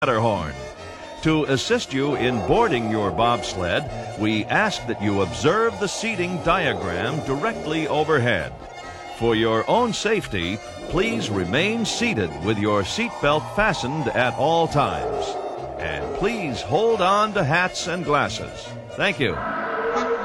Matterhorn. To assist you in boarding your bobsled, we ask that you observe the seating diagram directly overhead. For your own safety, please remain seated with your seatbelt fastened at all times. And please hold on to hats and glasses. Thank you.